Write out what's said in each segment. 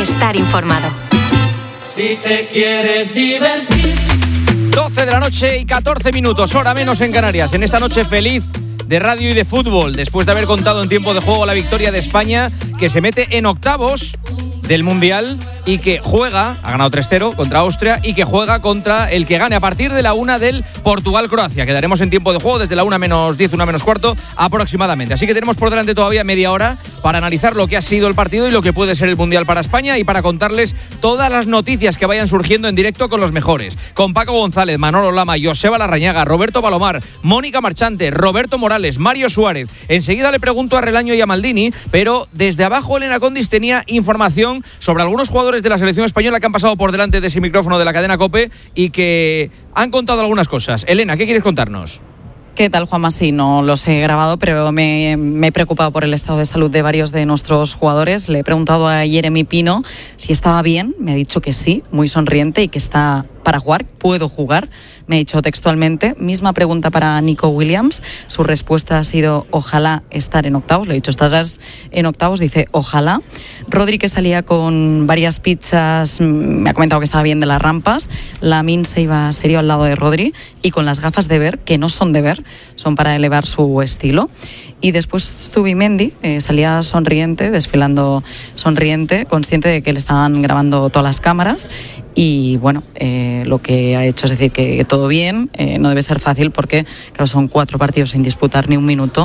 estar informado. Si te quieres divertir. 12 de la noche y 14 minutos, hora menos en Canarias. En esta noche feliz de radio y de fútbol, después de haber contado en tiempo de juego la victoria de España, que se mete en octavos del Mundial y que juega, ha ganado 3-0 contra Austria, y que juega contra el que gane a partir de la 1 del Portugal-Croacia. Quedaremos en tiempo de juego desde la 1 menos 10, 1 menos cuarto aproximadamente. Así que tenemos por delante todavía media hora para analizar lo que ha sido el partido y lo que puede ser el Mundial para España, y para contarles todas las noticias que vayan surgiendo en directo con los mejores. Con Paco González, Manolo Lama, Joseba Larrañaga, Roberto Palomar, Mónica Marchante, Roberto Morales, Mario Suárez. Enseguida le pregunto a Relaño y a Maldini, pero desde abajo Elena Condis tenía información sobre algunos jugadores de la selección española que han pasado por delante de ese micrófono de la cadena COPE y que han contado algunas cosas. Elena, ¿qué quieres contarnos? ¿Qué tal, Juanma? Sí, no los he grabado, pero me he preocupado por el estado de salud de varios de nuestros jugadores. Le he preguntado a Jeremy Pino si estaba bien. Me ha dicho que sí, muy sonriente, y que está para jugar, puedo jugar. Me ha dicho textualmente. Misma pregunta para Nico Williams. Su respuesta ha sido ojalá estar en octavos. Le he dicho, ¿estarás en octavos? Dice ojalá. Rodri, que salía con varias pizzas, me ha comentado que estaba bien de las rampas. Lamine se iba serio al lado de Rodri y con las gafas de ver, que no son de ver, son para elevar su estilo. Y después Zubimendi salía sonriente, desfilando sonriente, consciente de que le estaban grabando todas las cámaras. Y bueno, lo que ha hecho es decir que todo bien, no debe ser fácil porque claro, son 4 partidos sin disputar ni un minuto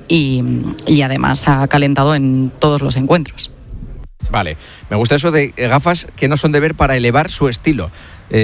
y además ha calentado en todos los encuentros. Vale, me gusta eso de gafas que no son de ver para elevar su estilo.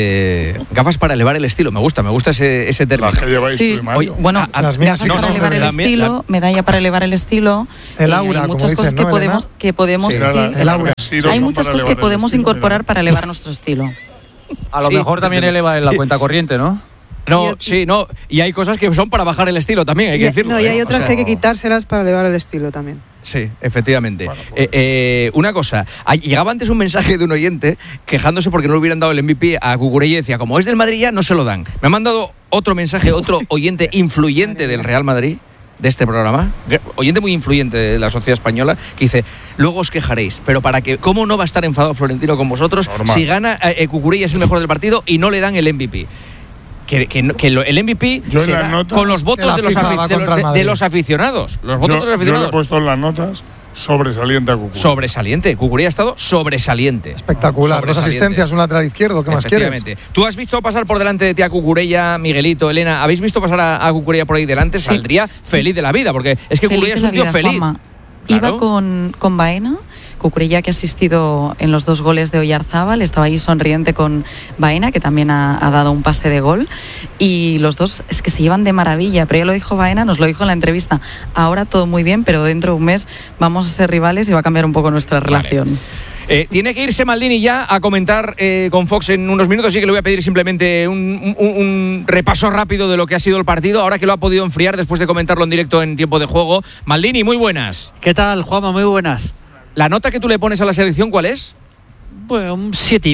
Gafas para elevar el estilo, me gusta ese término. Las que lleváis tú y Mario. Bueno, las mías gafas para elevar el estilo, medalla para elevar el estilo. El aura, hay muchas cosas como dicen, que podemos sí, el aura. Hay muchas cosas que podemos incorporar para elevar nuestro estilo. A lo mejor también eleva en la cuenta corriente, ¿no? No, sí, no. Y hay cosas que son para bajar el estilo también, hay que decirlo. No, y hay otras que hay que quitárselas para elevar el estilo también. Sí, efectivamente. Bueno, pues. Una cosa, llegaba antes un mensaje de un oyente quejándose porque no le hubieran dado el MVP a Cucurella y decía, como es del Madrid ya no se lo dan. Me ha mandado otro mensaje, otro oyente influyente del Real Madrid, de este programa, oyente muy influyente de la sociedad española, que dice, luego os quejaréis, pero para que, ¿cómo no va a estar enfadado Florentino con vosotros? Normal. Si gana Cucurella es el mejor del partido y no le dan el MVP? Que el MVP será con los votos de los aficionados. Los votos de los aficionados. Yo le he puesto en las notas sobresaliente a Cucurella. Sobresaliente. Cucurella ha estado sobresaliente. Espectacular. 2 asistencias, un lateral izquierdo. ¿Qué más quieres? ¿Tú has visto pasar por delante de ti a Cucurella, Miguelito, Elena? ¿Habéis visto pasar a Cucurella por ahí delante? Sí. Saldría feliz de la vida, porque es que Cucurella es un tío feliz. Claro. Iba con Baena. Cucurella, que ha asistido en los 2 goles de Oyarzábal, estaba ahí sonriente con Baena, que también ha dado un pase de gol, y los dos es que se llevan de maravilla, pero ya lo dijo Baena, nos lo dijo en la entrevista, ahora todo muy bien, pero dentro de un mes vamos a ser rivales y va a cambiar un poco nuestra relación. Tiene que irse Maldini ya a comentar con Fox en unos minutos, así que le voy a pedir simplemente un repaso rápido de lo que ha sido el partido, ahora que lo ha podido enfriar después de comentarlo en directo en tiempo de juego. Maldini, muy buenas. ¿Qué tal, Juanma? Muy buenas. ¿La nota que tú le pones a la selección cuál es? Bueno, un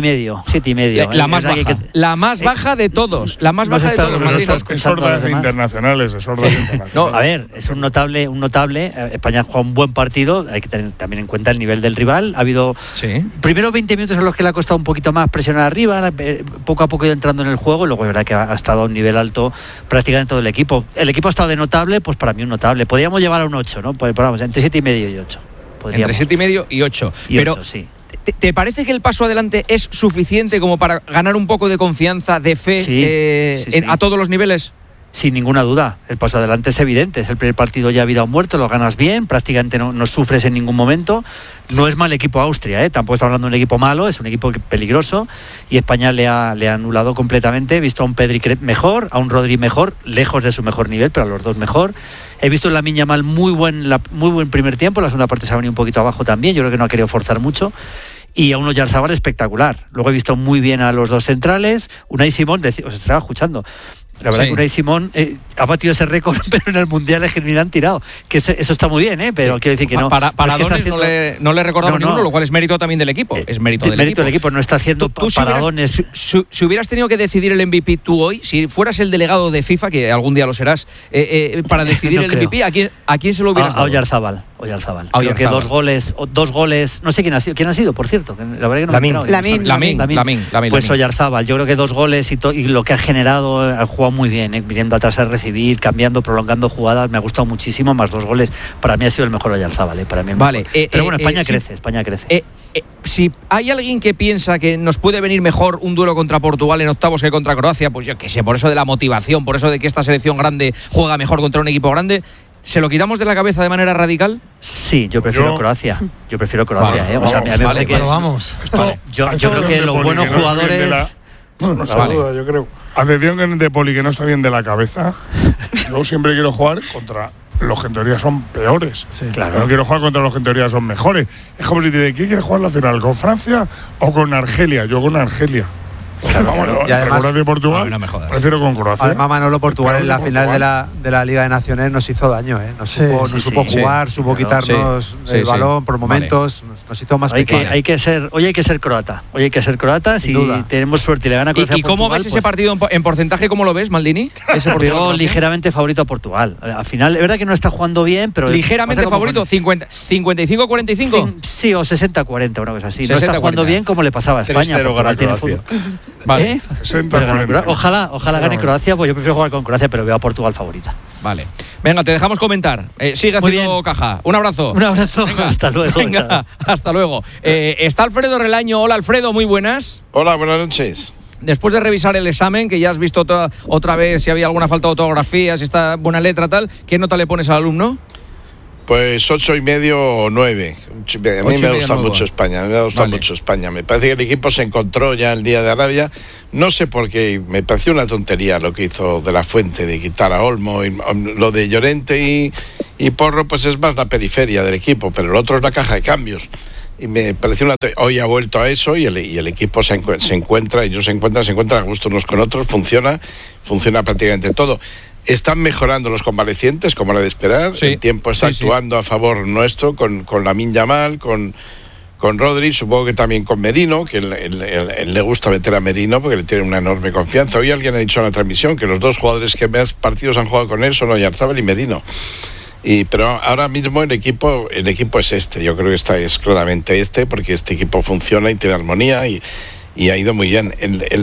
7,5. La más baja. La más baja de todos. La más baja de todos. Es órdenes internacionales. No, a ver, es un notable. España ha jugado un buen partido. Hay que tener también en cuenta el nivel del rival. Ha habido primero 20 minutos en los que le ha costado un poquito más presionar arriba. Poco a poco ha ido entrando en el juego. Luego es verdad que ha estado a un nivel alto prácticamente todo el equipo. El equipo ha estado de notable, pues para mí un notable. Podríamos llevar a un 8, ¿no? Pues vamos, entre 7,5 y 8. Entre 7,5 y 8. Pero 8, sí. ¿Te parece que el paso adelante es suficiente como para ganar un poco de confianza, de fe a todos los niveles? Sin ninguna duda, el paso adelante es evidente, es el primer partido ya vida o muerte, lo ganas bien, prácticamente no sufres en ningún momento. No es mal equipo Austria, tampoco está hablando de un equipo malo, es un equipo peligroso y España le ha anulado completamente. He visto a un Pedri mejor, a un Rodri mejor, lejos de su mejor nivel, pero a los dos mejor. He visto en Lamine Yamal muy buen primer tiempo, la segunda parte se ha venido un poquito abajo también, yo creo que no ha querido forzar mucho. Y a un Oyarzábal espectacular. Luego he visto muy bien a los 2 centrales. Unai Simón, os estaba escuchando. La verdad que Unai Simón ha batido ese récord, pero en el Mundial es que ni le han tirado. Que eso está muy bien, pero quiero decir que no. Para Dones no le he recordado ninguno, lo cual es mérito también del equipo. Es mérito del equipo. No está haciendo paradones. Si hubieras tenido que decidir el MVP tú hoy, si fueras el delegado de FIFA, que algún día lo serás, para decidir el MVP, ¿a quién se lo hubieras dado? A Oyarzábal. Oyarzábal. Creo que dos goles, no sé quién ha sido, por cierto, la verdad que no me he enterado. Lamin. Pues Oyarzábal, yo creo que 2 goles y lo que ha generado, ha jugado muy bien, viniendo atrás a recibir, cambiando, prolongando jugadas, me ha gustado muchísimo, más 2 goles, para mí ha sido el mejor Oyarzábal, para mí el mejor. Pero bueno, España crece. Si hay alguien que piensa que nos puede venir mejor un duelo contra Portugal en octavos que contra Croacia, pues yo qué sé, por eso de la motivación, por eso de que esta selección grande juega mejor contra un equipo grande, ¿se lo quitamos de la cabeza de manera radical? Sí, yo prefiero Croacia. Yo prefiero Croacia. Vale, o sea, me parece que vamos. Yo creo que los buenos jugadores. No se duda, yo creo. Atención de Poli, que no está bien de la cabeza. Yo siempre quiero jugar contra los que en teoría son peores. Sí, claro. No quiero jugar contra los que en teoría son mejores. Es como si te dice, ¿quién quiere jugar la final? ¿Con Francia o con Argelia? Yo con Argelia. Y además, Croacia y Portugal, no me jodas. prefiero con Croacia. Además, Manolo, Portugal en la final de la Liga de Naciones nos hizo daño, ¿eh? No supo jugar, supo quitarnos el balón por momentos, nos hizo más pequeños. Hay que ser croata. Hoy hay que ser croata. Si tenemos suerte y le gana Croacia. ¿Y cómo ves ese partido en porcentaje? ¿Cómo lo ves, Maldini? Veo ligeramente favorito a Portugal. Al final, es verdad que no está jugando bien, pero. ¿Ligeramente favorito? ¿55-45? Sí, o 60-40, una cosa así. No está jugando bien como le pasaba a España. 3-0 gana Croacia. Vale. Ojalá gane Croacia, pues yo prefiero jugar con Croacia, pero veo a Portugal favorita. Vale. Venga, te dejamos comentar. Sigue haciendo caja. Un abrazo. Venga, hasta luego. Venga, hasta luego. Está Alfredo Relaño. Hola, Alfredo, muy buenas. Hola, buenas noches. Después de revisar el examen, que ya has visto otra vez si había alguna falta de ortografía, si está buena letra, tal, ¿qué nota le pones al alumno? Pues 8,5 o 9. A mí me gusta mucho España. Me parece que el equipo se encontró ya el día de Arabia. No sé por qué. Me pareció una tontería lo que hizo De la Fuente de quitar a Olmo. Y lo de Llorente y Porro, pues es más la periferia del equipo, pero el otro es la caja de cambios. Y me pareció hoy ha vuelto a eso y el equipo se encuentra, ellos se encuentran a gusto unos con otros, funciona prácticamente todo. Están mejorando los convalecientes, como era de esperar. Sí, el tiempo está actuando a favor nuestro con Lamine Yamal, con Rodri, supongo que también con Merino, que él le gusta meter a Merino porque le tiene una enorme confianza. Hoy alguien ha dicho en la transmisión que los 2 jugadores que más partidos han jugado con él son Oyarzábal y Merino. Pero ahora mismo el equipo es este. Yo creo que es claramente porque este equipo funciona y tiene armonía y ha ido muy bien.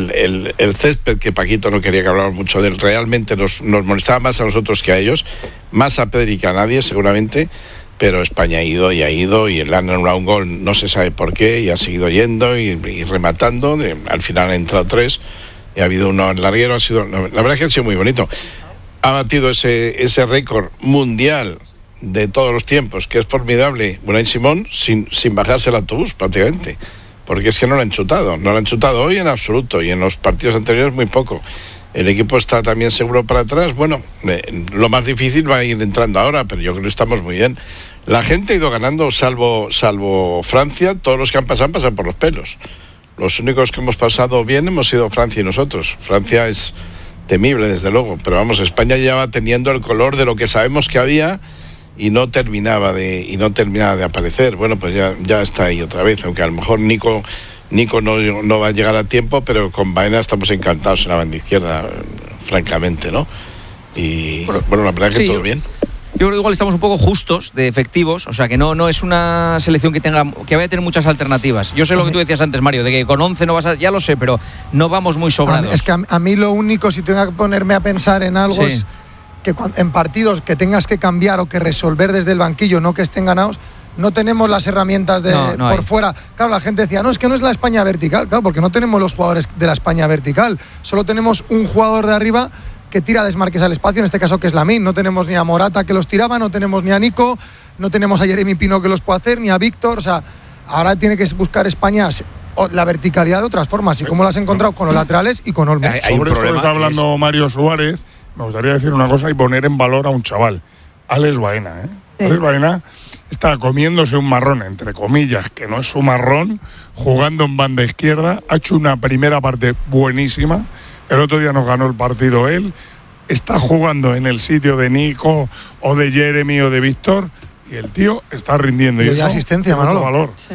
El césped, que Paquito no quería que habláramos mucho de él, realmente nos molestaba más a nosotros que a ellos, más a Pedri que a nadie seguramente, pero España ha ido y le han anulado un gol, no se sabe por qué, y ha seguido yendo y rematando. Al final han entrado 3 y ha habido uno en larguero. La verdad es que ha sido muy bonito. Ha batido ese récord mundial de todos los tiempos, que es formidable, Unai Simón, sin bajarse el autobús prácticamente. Porque es que no lo han chutado hoy en absoluto, y en los partidos anteriores muy poco. El equipo está también seguro para atrás. Bueno, lo más difícil va a ir entrando ahora, pero yo creo que estamos muy bien. La gente ha ido ganando, salvo Francia. Todos los que han pasado por los pelos. Los únicos que hemos pasado bien hemos sido Francia y nosotros. Francia es temible, desde luego, pero vamos, España ya va teniendo el color de lo que sabemos que había y no terminaba de aparecer. Bueno, pues ya está ahí otra vez, aunque a lo mejor Nico no va a llegar a tiempo, pero con Baena estamos encantados en la banda izquierda, francamente, ¿no? Y bueno, la verdad que todo bien. Yo creo que igual estamos un poco justos de efectivos, o sea que no es una selección que vaya a tener muchas alternativas. Yo sé lo que tú decías antes, Mario, de que con 11 no vas a, ya lo sé, pero no vamos muy sobrados. Es que a mí lo único, si tengo que ponerme a pensar en algo, es que en partidos que tengas que cambiar o que resolver desde el banquillo, no que estén ganados, no tenemos las herramientas por fuera. Claro, la gente decía, no, es que no es la España vertical. Claro, porque no tenemos los jugadores de la España vertical. Solo tenemos un jugador de arriba que tira desmarques al espacio, en este caso que es Lamine. No tenemos ni a Morata, que los tiraba, no tenemos ni a Nico, no tenemos a Jeremy Pino, que los puede hacer, ni a Víctor. O sea, ahora tiene que buscar España la verticalidad de otras formas. ¿Y cómo la has encontrado? Con los laterales y con Olmo. Sobre esto que está hablando Mario Suárez, me gustaría decir una cosa y poner en valor a un chaval, Alex Baena. Alex Baena está comiéndose un marrón, entre comillas, que no es su marrón, jugando en banda izquierda. Ha hecho una primera parte buenísima. El otro día nos ganó el partido él. Está jugando en el sitio de Nico o de Jeremy o de Víctor. Y el tío está rindiendo. Y asistencia, Manolo. Valor. Sí.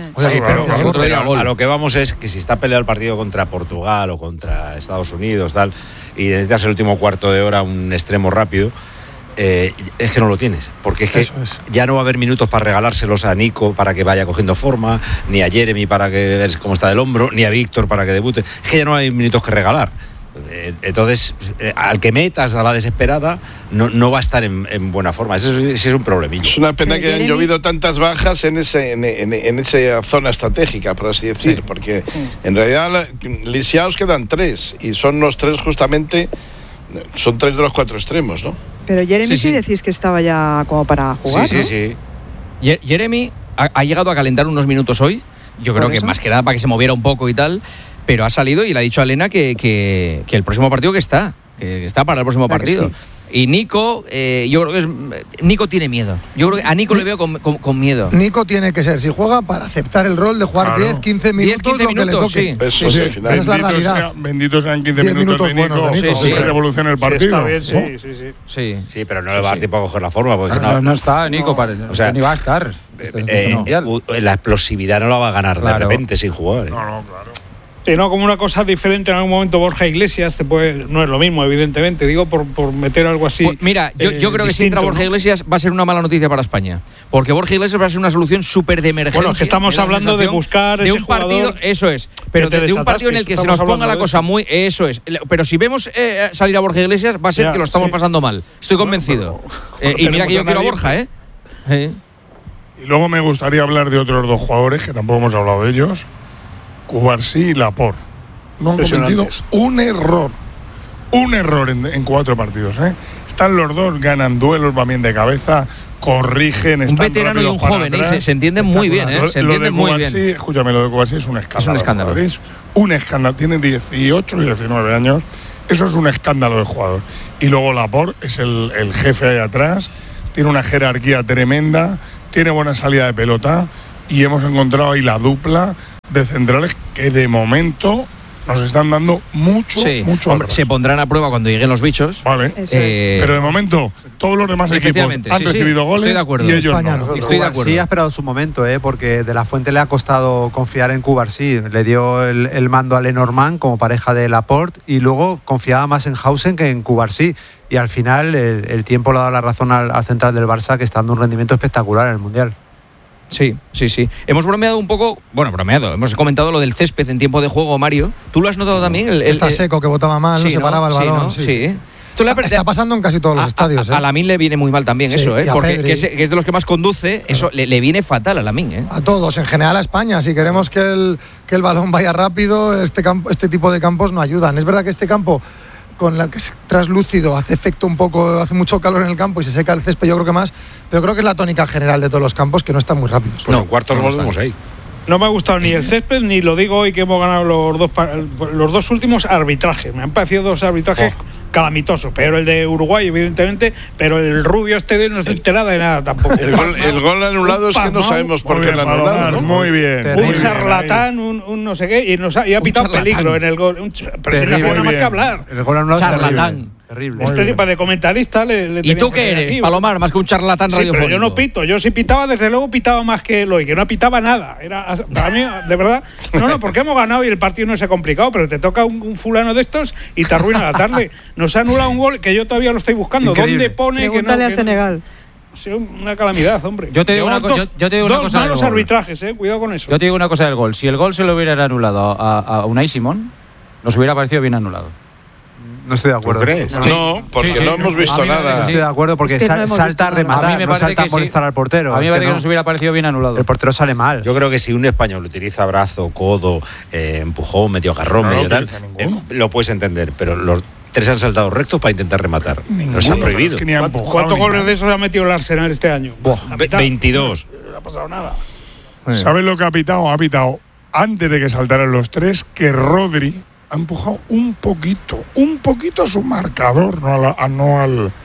Pero a lo que vamos es que si está peleado el partido contra Portugal o contra Estados Unidos, tal, y necesitas el último cuarto de hora un extremo rápido, es que no lo tienes, porque es que ya no va a haber minutos para regalárselos a Nico para que vaya cogiendo forma, ni a Jeremy para que veas cómo está del hombro, ni a Víctor para que debute. Es que ya no hay minutos que regalar. Entonces, al que metas a la desesperada no va a estar en buena forma. Eso sí es un problemillo. Es una pena que hayan llovido tantas bajas en esa zona estratégica, por así decir, porque en realidad lisiados quedan 3 y son los 3 justamente, son 3 de los 4 extremos, ¿no? Pero Jeremy sí decís que estaba ya como para jugar, ¿no? Sí. Jeremy ha llegado a calentar unos minutos hoy, yo creo que más que nada para que se moviera un poco y tal. Pero ha salido y le ha dicho a Elena que el próximo partido que está para el próximo partido. Y Nico, yo creo que Nico tiene miedo. Yo creo que a Nico le veo con miedo. Nico tiene que ser, si juega, para aceptar el rol de jugar 10-15 minutos, lo que le toque. Eso sí, al final. Esa es la realidad. Bendito sean 15 minutos de Nico. Sí, revoluciona el partido. Sí, pero no le va a dar tiempo a coger la forma. Porque no está Nico, o sea, ni va a estar. La explosividad no la va a ganar de repente sin jugar. No, claro. No, como una cosa diferente en algún momento Borja Iglesias no es lo mismo, evidentemente, digo por meter algo así. Pues mira, yo creo que si entra Borja Iglesias va a ser una mala noticia para España, porque Borja Iglesias va a ser una solución súper de emergencia. Bueno, es que estamos hablando de buscar de un partido, eso es, pero de un partido en el que se nos ponga la cosa muy, eso es. Pero si vemos salir a Borja Iglesias va a ser que lo estamos pasando mal. Estoy convencido. Y mira que yo quiero a Borja, Y luego me gustaría hablar de otros 2 jugadores que tampoco hemos hablado de ellos. Cubarsí y Laporte no han cometido un error en 4 partidos. Están los 2, ganan duelos, van bien de cabeza, corrigen, están un veterano y un joven, se entienden muy bien, se entienden muy bien. Escúchame, lo de Cubarsí es un escándalo. Es un escándalo. Es un escándalo, tiene 18 y 19 años, eso es un escándalo de jugador. Y luego Laporte es el jefe ahí atrás, tiene una jerarquía tremenda, tiene buena salida de pelota y hemos encontrado ahí la dupla de centrales que de momento nos están dando mucho. Hombre, se pondrán a prueba cuando lleguen los bichos. Vale. Pero de momento todos los demás equipos han recibido goles. Estoy de acuerdo. Y ellos no. Estoy de acuerdo. Sí, ha esperado su momento, porque De La Fuente le ha costado confiar en Cubarsí. Le dio el mando a Lenormand como pareja de Laporte y luego confiaba más en Hausen que en Cubarsí. Y al final el tiempo le ha dado la razón al central del Barça, que está dando un rendimiento espectacular en el Mundial. Sí. Hemos bromeado un poco, hemos comentado lo del césped en tiempo de juego, Mario. ¿Tú lo has notado también? Está seco, que botaba mal, no se paraba el balón. Sí. Está pasando en casi todos los estadios. A Lamine le viene muy mal también eso, porque que es de los que más conduce, eso le viene fatal a Lamine. A todos, en general a España. Si queremos que el balón vaya rápido, este tipo de campos no ayudan. Es verdad que este campo, con la que es traslúcido, hace efecto un poco, hace mucho calor en el campo y se seca el césped, yo creo que más, pero creo que es la tónica general de todos los campos, que no están muy rápidos. Pues en cuartos volvemos ahí. No me ha gustado ni el césped, ni lo digo hoy que hemos ganado los 2 últimos arbitrajes. Me han parecido 2 arbitrajes calamitosos. Pero el de Uruguay, evidentemente, pero el rubio no se entera de nada tampoco. El gol anulado es que no sabemos por qué lo han anulado, ¿no? Muy bien. Un charlatán, un no sé qué, y ha pitado peligro en el gol. Pero si no hace nada más que hablar. El gol anulado charlatán. Terrible. Este tipo de comentarista le ¿Y tú qué eres, Palomar? Más que un charlatán radiofónico. Pero yo no pito. Yo si pitaba, desde luego pitaba más que él hoy, que no pitaba nada. Era para mí, de verdad. No, porque hemos ganado y el partido no se ha complicado, pero te toca un fulano de estos y te arruina la tarde. Nos ha anulado un gol que yo todavía lo estoy buscando. Increíble. ¿Dónde pone Pregúntale que a Senegal? Sí, una calamidad, hombre. Yo te digo una cosa. Dos malos arbitrajes, cuidado con eso. Yo te digo una cosa del gol. Si el gol se lo hubiera anulado a Unai Simón, nos hubiera parecido bien anulado. No estoy de acuerdo. ¿Tú crees? No, porque no hemos visto nada. No estoy de acuerdo porque salta a rematar, no salta a molestar al portero. A mí me parece que nos hubiera parecido bien anulado. El portero sale mal. Yo creo que si un español utiliza brazo, codo, empujón, medio agarrón, medio tal, lo puedes entender, pero los 3 han saltado rectos para intentar rematar. No está prohibido. ¿Cuántos goles de esos ha metido el Arsenal este año? 22. No ha pasado nada. ¿Sabes lo que ha pitado? Ha pitado antes de que saltaran los 3 que Rodri ha empujado un poquito a su marcador, no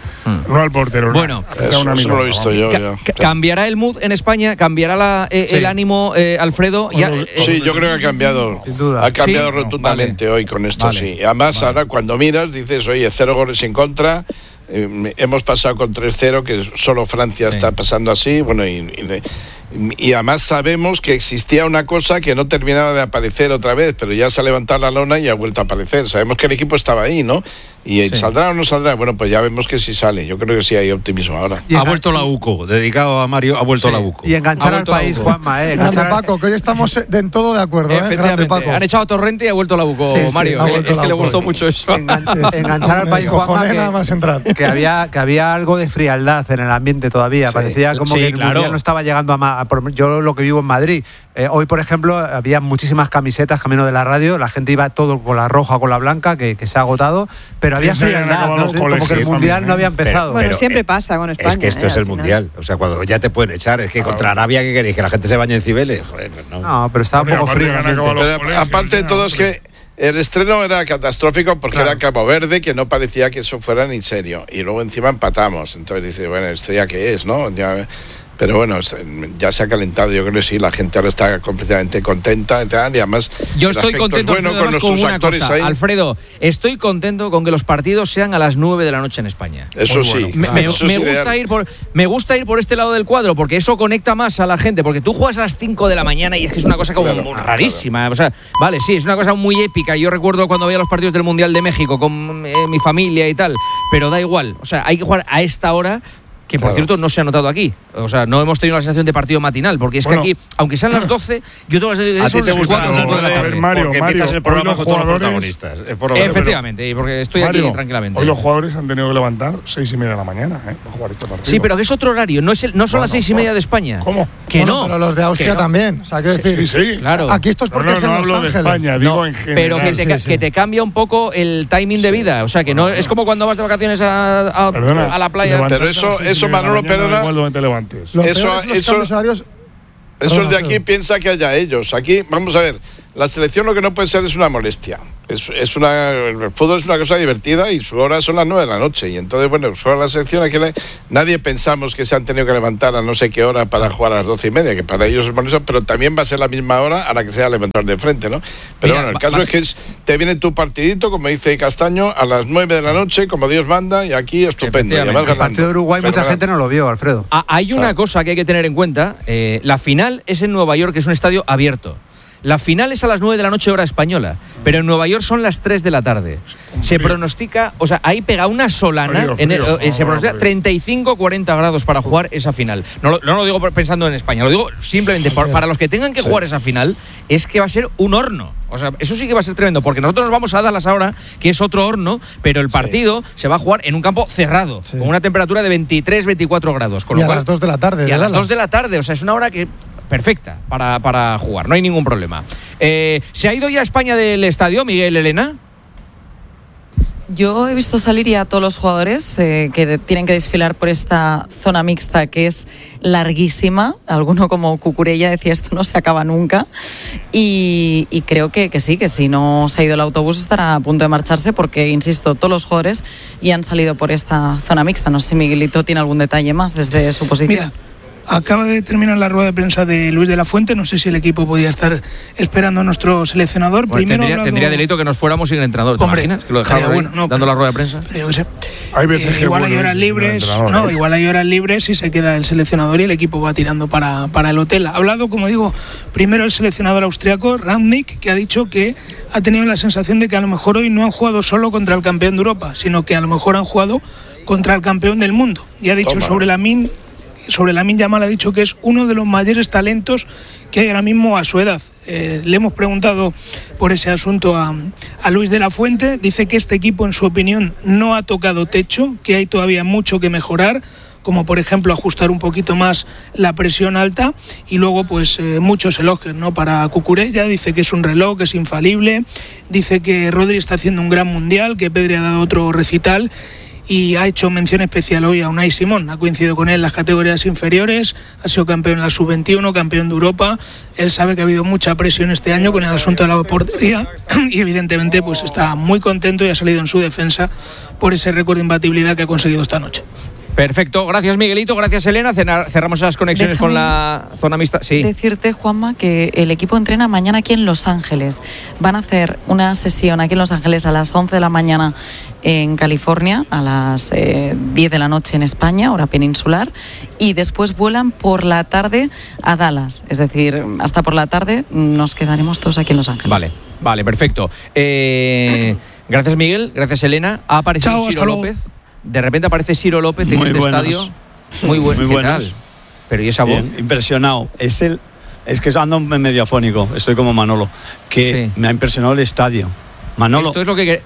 al portero. Bueno, eso no lo he visto yo. ¿Cambiará el mood en España? ¿Cambiará el ánimo, Alfredo? Sí, yo creo que ha cambiado. Sin duda. Ha cambiado rotundamente hoy con esto, sí. Además, ahora cuando miras, dices, oye, 0 goles en contra. Hemos pasado con 3-0, que solo Francia está pasando así. Bueno, y Y además sabemos que existía una cosa que no terminaba de aparecer otra vez, pero ya se ha levantado la lona y ha vuelto a aparecer. Sabemos que el equipo estaba ahí, ¿no? Y ¿saldrá o no saldrá? Bueno, pues ya vemos que sí sale. Yo creo que sí hay optimismo ahora. Ha vuelto la UCO, dedicado a Mario, ha vuelto la UCO. Y enganchar al país, Juanma, Grande Paco, que hoy estamos en todo de acuerdo, Grande Paco. Han echado a Torrente y ha vuelto la UCO, Mario. Es que le gustó mucho eso. Enganchar al país, Juanma, que había algo de frialdad en el ambiente todavía. Parecía como que el Mundial no estaba llegando a yo lo que vivo en Madrid. Hoy, por ejemplo, había muchísimas camisetas camino de la radio. La gente iba todo con la roja o con la blanca, que se ha agotado. Pero había frialdad, ¿no? Como que el Mundial no había empezado. Bueno, siempre pasa con España. Es que esto es el Mundial. O sea, cuando ya te pueden echar, es que contra Arabia, ¿qué queréis? ¿Que la gente se bañe en Cibeles? Joder, pues no. No, pero estaba un poco frío. Aparte de todo, es que el estreno era catastrófico porque era Cabo Verde, que no parecía que eso fuera ni serio. Y luego encima empatamos. Entonces dice, bueno, ¿esto ya qué es, no? Pero bueno, ya se ha calentado. Yo creo que sí, la gente ahora está completamente contenta y además yo estoy contento con una cosa, Alfredo, estoy contento con que los partidos sean a las 9 de la noche en España. Eso sí. Me gusta ir por este lado del cuadro porque eso conecta más a la gente, porque tú juegas a las 5 de la mañana y es que es una cosa como rarísima. O sea, vale, sí, es una cosa muy épica. Yo recuerdo cuando veía los partidos del Mundial de México con mi familia y tal, pero da igual. O sea, hay que jugar a esta hora, que por cierto no se ha notado aquí. O sea, no hemos tenido la sensación de partido matinal, porque es que aquí, aunque sean las 12, yo tengo la sensación de que te gusta Mario, el programa con todos los protagonistas. Efectivamente, y porque estoy aquí tranquilamente. Hoy los jugadores han tenido que levantar 6:30 de la mañana para jugar este partido. Sí, pero que es otro horario, no son las 6:30 de España. ¿Cómo? Que no. Pero los de Austria también. O sea, quiero decir, sí, claro. Aquí esto es porque es en Los Ángeles. De España, digo en general. Pero que te cambia un poco el timing de vida. O sea, que no es como cuando vas de vacaciones a la playa. Pero eso Manolo, Eso el de aquí piensa que haya ellos. Aquí, vamos a ver, la selección lo que no puede ser es una molestia. El fútbol es una cosa divertida y su hora son las 9 de la noche. Y entonces, bueno, juega la selección, aquí nadie pensamos que se han tenido que levantar a no sé qué hora para jugar a las 12:30, que para ellos es molesto, pero también va a ser la misma hora a la que sea levantar de frente, ¿no? Pero bueno, el caso es que te viene tu partidito, como dice Castaño, a las 9 de la noche, como Dios manda, y aquí estupendo. Y además el partido de Uruguay mucha gente no lo vio, Alfredo. Hay una cosa que hay que tener en cuenta. La final es en Nueva York, que es un estadio abierto. La final es a las 9 de la noche hora española, pero en Nueva York son las 3 de la tarde. Se pronostica, o sea, ahí pega una solana, se pronostica 35-40 grados para jugar esa final. No lo digo pensando en España, lo digo simplemente para los que tengan que jugar esa final, es que va a ser un horno. O sea, eso sí que va a ser tremendo, porque nosotros nos vamos a Dallas ahora, que es otro horno, pero el partido se va a jugar en un campo cerrado, con una temperatura de 23-24 grados. Con lo cual, a las 2 de la tarde. Y a las 2 de la tarde, o sea, es una hora que perfecta para jugar, no hay ningún problema. ¿Se ha ido ya a España del estadio, Miguel, Elena? Yo he visto salir ya a todos los jugadores que tienen que desfilar por esta zona mixta que es larguísima. Alguno como Cucurella decía, esto no se acaba nunca. Y creo que sí, que si no se ha ido el autobús estará a punto de marcharse porque, insisto, todos los jugadores ya han salido por esta zona mixta. No sé si Miguelito tiene algún detalle más desde su posición. Mira, acaba de terminar la rueda de prensa de Luis de la Fuente. No sé si el equipo podía estar esperando a nuestro seleccionador. Bueno, primero tendría delito que nos fuéramos sin el entrenador. ¿Te imaginas? Que lo dejaron dando la rueda de prensa. Hay veces que igual hay horas libres. Igual hay horas libres y se queda el seleccionador y el equipo va tirando para el hotel. Ha hablado, como digo, primero el seleccionador austriaco, Rangnick, que ha dicho que ha tenido la sensación de que a lo mejor hoy no han jugado solo contra el campeón de Europa, sino que a lo mejor han jugado contra el campeón del mundo. Y ha dicho sobre Lamine Yamal, ha dicho que es uno de los mayores talentos que hay ahora mismo a su edad. Le hemos preguntado por ese asunto a Luis de la Fuente. Dice que este equipo, en su opinión, no ha tocado techo, que hay todavía mucho que mejorar, como por ejemplo ajustar un poquito más la presión alta, y luego pues muchos elogios, ¿no? Para Cucurella, dice que es un reloj, que es infalible, dice que Rodri está haciendo un gran mundial, que Pedri ha dado otro recital, y ha hecho mención especial hoy a Unai Simón. Ha coincidido con él en las categorías inferiores, ha sido campeón en la sub-21, campeón de Europa. Él sabe que ha habido mucha presión este año con el asunto de la portería y evidentemente pues está muy contento y ha salido en su defensa por ese récord de imbatibilidad que ha conseguido esta noche. Perfecto, gracias Miguelito, gracias Elena. Cerramos las conexiones con la zona mixta. Sí. Decirte, Juanma, que el equipo entrena mañana aquí en Los Ángeles. Van a hacer una sesión aquí en Los Ángeles a las 11 de la mañana en California, a las 10 de la noche en España, hora peninsular, y después vuelan por la tarde a Dallas. Es decir, hasta por la tarde nos quedaremos todos aquí en Los Ángeles. Vale, perfecto. Gracias Miguel, gracias Elena. Ha aparecido Ciro López. De repente aparece Ciro López en este estadio. Muy bueno. ¿Qué tal? Pero ¿y esa voz? Bien, impresionado. Es que ando medio afónico. Estoy como Manolo. Me ha impresionado el estadio. Manolo, esto es lo que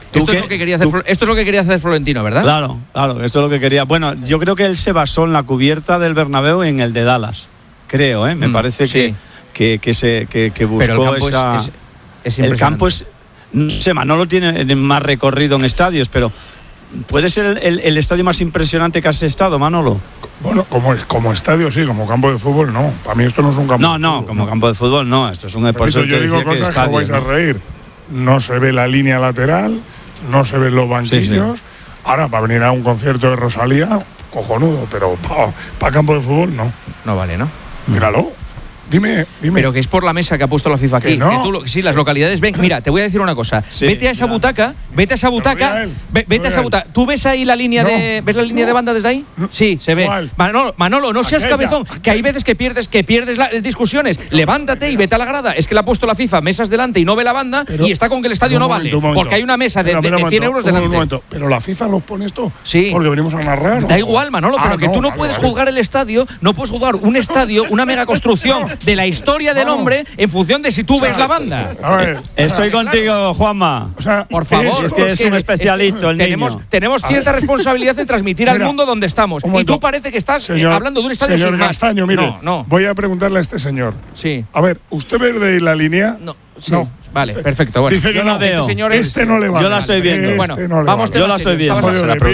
quería hacer Florentino, ¿verdad? Claro, esto es lo que quería. Bueno, yo creo que él se basó en la cubierta del Bernabéu y en el de Dallas. Creo, me parece que buscó. Pero el campo esa. Es el campo es. No sé, Manolo tiene más recorrido en estadios, pero ¿puede ser el estadio más impresionante que has estado, Manolo? Bueno, como estadio sí, como campo de fútbol no. Para mí esto no es un campo de fútbol. No, como campo de fútbol no. Esto es un deporte. Yo digo cosas que vais a reír. No se ve la línea lateral, no se ven los banquillos. Sí. Ahora, para venir a un concierto de Rosalía, cojonudo, pero para campo de fútbol no. No vale, ¿no? Míralo. Dime. Pero que es por la mesa que ha puesto la FIFA aquí. No. Sí, las localidades. Ven, mira, te voy a decir una cosa. Vete a esa butaca. Vete a esa butaca. ¿Tú ves ahí la línea ¿ves la línea de banda desde ahí? Sí, se ve. Manolo, no seas cabezón, que hay veces que pierdes las discusiones. Levántate y vete a la grada. Es que le ha puesto la FIFA mesas delante y no ve la banda y está con que el estadio no vale. Porque hay una mesa de 100 euros delante. Pero la FIFA los pone esto. Sí. Porque venimos a narrar. Da igual, Manolo, pero que tú no puedes juzgar el estadio, no puedes juzgar un estadio, una mega construcción de la historia del hombre en función de si tú ves la banda. A ver, estoy contigo, Juanma. O sea, por favor, es que es un especialista el niño. Tenemos cierta responsabilidad en transmitir al mundo donde estamos. Y tú parece que estás hablando de un estadio sin más. Castaño, mire, voy a preguntarle a este señor. Sí. A ver, ¿usted ve de la línea? No. Sí. No. Vale, perfecto. Bueno, dice que no veo. Este señor no le va. Yo la estoy viendo. Bueno, vamos. Yo la estoy viendo.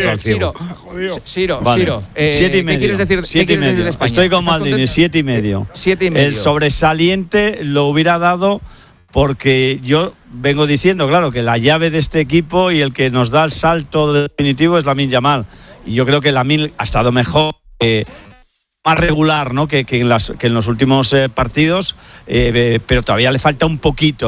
Ciro, 7,5. ¿qué quieres decir? 7,5 de España? Estoy con Maldini, 7,5. 7,5. El sobresaliente lo hubiera dado porque yo vengo diciendo, claro, que la llave de este equipo y el que nos da el salto definitivo es Lamine Yamal. Y yo creo que Lamine ha estado mejor. Más regular, ¿no? que en los últimos partidos, pero todavía le falta un poquito.